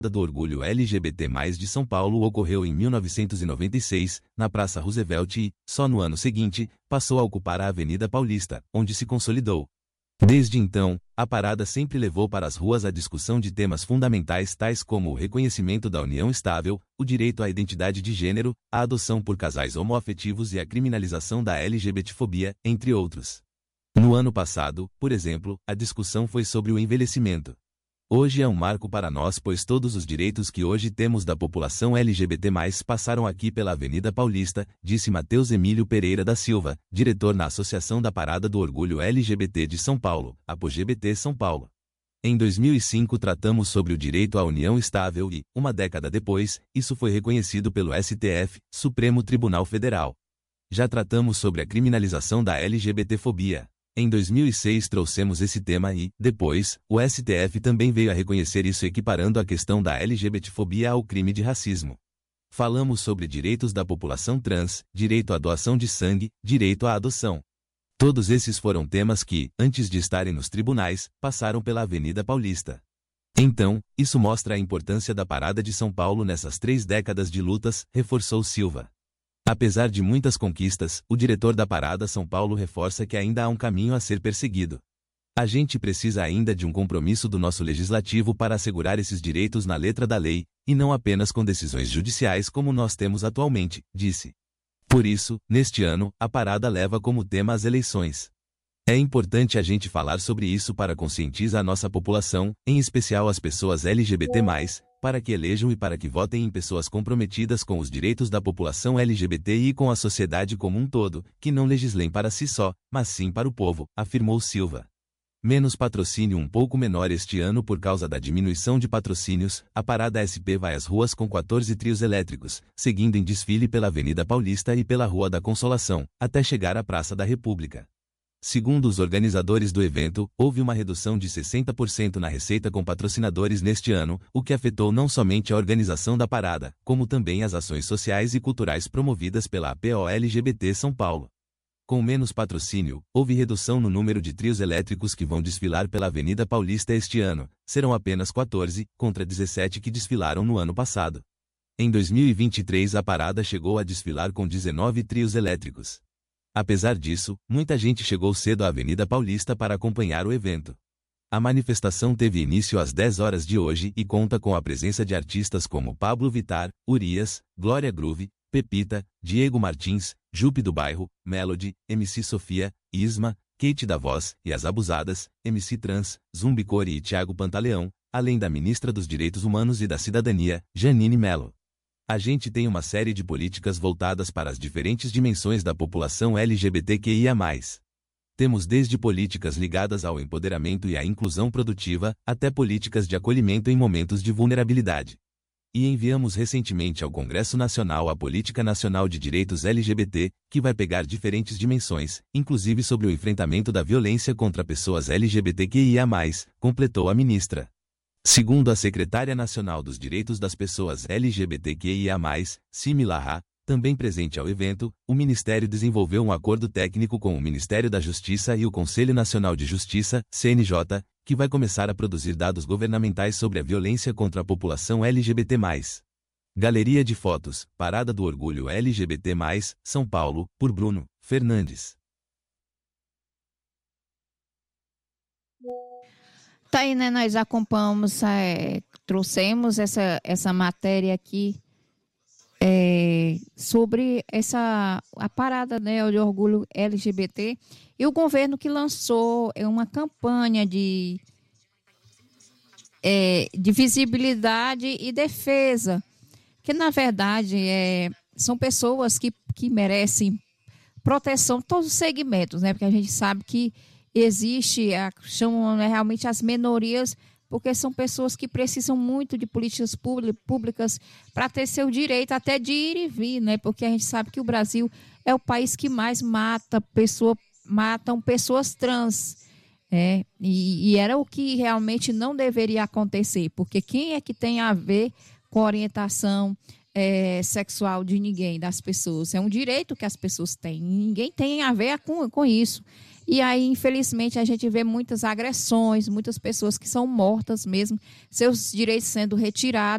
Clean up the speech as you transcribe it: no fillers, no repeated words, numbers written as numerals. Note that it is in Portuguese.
do Orgulho LGBT+, de São Paulo ocorreu em 1996, na Praça Roosevelt e, só no ano seguinte, passou a ocupar a Avenida Paulista, onde se consolidou. Desde então, a parada sempre levou para as ruas a discussão de temas fundamentais tais como o reconhecimento da união estável, o direito à identidade de gênero, a adoção por casais homoafetivos e a criminalização da LGBTfobia, entre outros. No ano passado, por exemplo, a discussão foi sobre o envelhecimento. Hoje é um marco para nós, pois todos os direitos que hoje temos da população LGBT+, passaram aqui pela Avenida Paulista, disse Matheus Emílio Pereira da Silva, diretor na Associação da Parada do Orgulho LGBT de São Paulo, APOGBT São Paulo. Em 2005 tratamos sobre o direito à união estável e, uma década depois, isso foi reconhecido pelo STF, Supremo Tribunal Federal. Já tratamos sobre a criminalização da LGBTfobia. Em 2006 trouxemos esse tema e, depois, o STF também veio a reconhecer isso, equiparando a questão da LGBTfobia ao crime de racismo. Falamos sobre direitos da população trans, direito à doação de sangue, direito à adoção. Todos esses foram temas que, antes de estarem nos tribunais, passaram pela Avenida Paulista. Então, isso mostra a importância da Parada de São Paulo nessas 3 décadas de lutas, reforçou Silva. Apesar de muitas conquistas, o diretor da Parada São Paulo reforça que ainda há um caminho a ser perseguido. A gente precisa ainda de um compromisso do nosso legislativo para assegurar esses direitos na letra da lei, e não apenas com decisões judiciais como nós temos atualmente, disse. Por isso, neste ano, a Parada leva como tema as eleições. É importante a gente falar sobre isso para conscientizar a nossa população, em especial as pessoas LGBT+, para que elejam e para que votem em pessoas comprometidas com os direitos da população LGBT e com a sociedade como um todo, que não legislem para si só, mas sim para o povo, afirmou Silva. Menos patrocínio um pouco menor este ano por causa da diminuição de patrocínios, a Parada SP vai às ruas com 14 trios elétricos, seguindo em desfile pela Avenida Paulista e pela Rua da Consolação, até chegar à Praça da República. Segundo os organizadores do evento, houve uma redução de 60% na receita com patrocinadores neste ano, o que afetou não somente a organização da parada, como também as ações sociais e culturais promovidas pela APO-LGBT São Paulo. Com menos patrocínio, houve redução no número de trios elétricos que vão desfilar pela Avenida Paulista este ano, serão apenas 14, contra 17 que desfilaram no ano passado. Em 2023 a parada chegou a desfilar com 19 trios elétricos. Apesar disso, muita gente chegou cedo à Avenida Paulista para acompanhar o evento. A manifestação teve início às 10 horas de hoje e conta com a presença de artistas como Pablo Vittar, Urias, Glória Groove, Pepita, Diego Martins, Jupe do Bairro, Melody, MC Sofia, Isma, Kate da Voz e As Abusadas, MC Trans, Zumbi Core e Thiago Pantaleão, além da ministra dos Direitos Humanos e da Cidadania, Janine Mello. A gente tem uma série de políticas voltadas para as diferentes dimensões da população LGBTQIA+. Temos desde políticas ligadas ao empoderamento e à inclusão produtiva, até políticas de acolhimento em momentos de vulnerabilidade. E enviamos recentemente ao Congresso Nacional a Política Nacional de Direitos LGBT, que vai pegar diferentes dimensões, inclusive sobre o enfrentamento da violência contra pessoas LGBTQIA+, completou a ministra. Segundo a secretária nacional dos Direitos das Pessoas LGBTQIA+, Simi Larra, também presente ao evento, o Ministério desenvolveu um acordo técnico com o Ministério da Justiça e o Conselho Nacional de Justiça, CNJ, que vai começar a produzir dados governamentais sobre a violência contra a população LGBT+. Galeria de fotos, Parada do Orgulho LGBT+, São Paulo, por Bruno Fernandes. Tá aí, né? Nós acompanhamos, trouxemos essa matéria aqui sobre a parada, né, de orgulho LGBT e o governo que lançou uma campanha de visibilidade e defesa, que na verdade são pessoas que merecem proteção em todos os segmentos, né? Porque a gente sabe que existe, chamam realmente as minorias, porque são pessoas que precisam muito de políticas públicas para ter seu direito até de ir e vir, né? Porque a gente sabe que o Brasil é o país que mais matam pessoas trans. E era o que realmente não deveria acontecer, porque quem é que tem a ver com a orientação sexual de ninguém, das pessoas? É um direito que as pessoas têm, ninguém tem a ver com isso. E aí, infelizmente, a gente vê muitas agressões, muitas pessoas que são mortas mesmo, seus direitos sendo retirados.